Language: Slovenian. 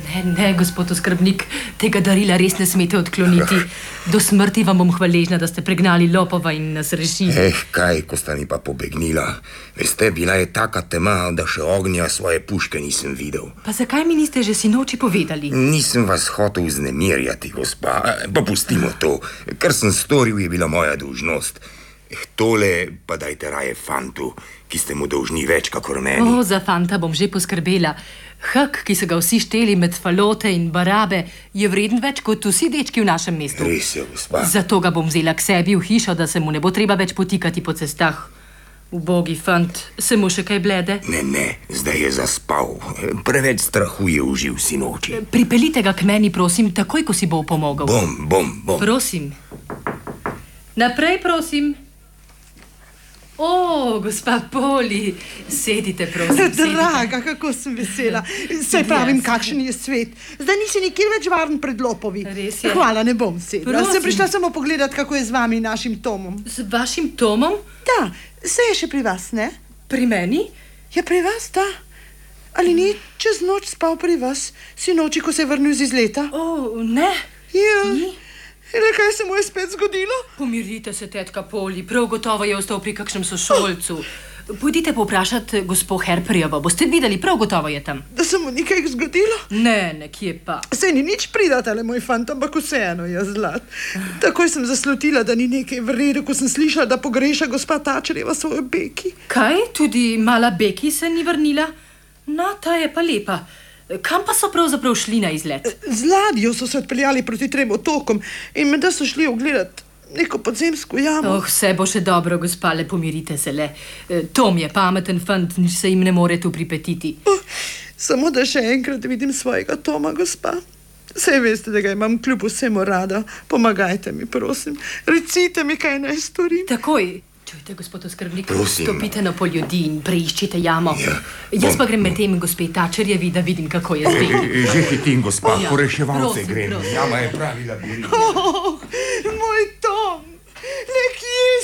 Ne, gospod oskrbnik, tega darila res ne smete odkloniti. Do smrti vam bom hvaležna, da ste pregnali lopova in nas rešili. Kaj, ko sta mi pa pobegnila. Veste, bila je taka tema, da še ognja svoje puške nisem videl. Pa zakaj mi niste že sinoči povedali? Nisem vas hotel vznemirjati, gospa. Pa pustimo to. Kar sem storil, je bila moja dolžnost. Tole pa dajte raje fantu, ki ste mu dolžni več kakor meni. Za fanta bom že poskrbela. Hak, ki so ga vsi šteli med Falote in Barabe, je vreden več kot vsi dečki v našem mestu. Res je, gospa. Zato ga bom vzela k sebi v hišo, da se mu ne bo treba več potikati po cestah. Ubogi fant, se mu še kaj blede? Ne, zdaj je zaspal. Preveč strahu je užil sinoči. Pripeljite ga k meni, prosim, takoj, ko si bo pomogel. Bom. Prosim. Naprej, prosim. Gospa Poli, sedite, prosim. Draga, kako sem vesela. Saj pravim, kakšen je svet. Zdaj nisi nikjer več varen pred lopovi. Res je. Hvala, ne bom sedela. Prosim. Sem prišla samo pogledat, kako je z vami in našim Tomom. Z vašim Tomom? Da, se je še pri vas, ne? Pri meni? Ja, pri vas, da. Ali ni čez noč spal pri vas, sinoči, ko se je vrnil z izleta? Ne. Ja. Ni. In kaj se mu je spet zgodilo? Pomirite se, tetka Poli, prav gotovo je ostal pri kakšnem sošolcu. Pojdite povprašati gospo Herperjevo, boste videli, prav gotovo je tam. Da se mu nekaj zgodilo? Ne, kje pa. Saj ni nič pridatelj, moj fant, ampak vseeno je zlat. Takoj sem zaslutila, da ni nekaj v redu, ko sem slišala, da pogreša gospa Tačerjeva svojo Beki. Kaj? Tudi mala Beki se ni vrnila? No, ta je pa lepa. Kam pa so pravzaprav šli na izlet? Z ladjo so se odpeljali proti 3 otokom in menda so šli ogledati neko podzemsko jamo. Vse bo še dobro, gospa, le pomirite se le. Tom je pameten fant, nič se jim ne more tu pripetiti. Samo da še enkrat vidim svojega Toma, gospa. Saj veste, da ga imam kljub vsemu rada. Pomagajte mi, prosim. Recite mi, kaj naj storim. Takoj. Čujte, gospod oskrbnik, Prosim. stopite na pol ljudi in preiščite jamo. Ja, Jaz pa grem med tem gospe Tačerjevi, da vidim, kako je z Beki. Že hitim, gospa, Ja, po reševalce prosim, grem. prosim. Jama je pravi labirint.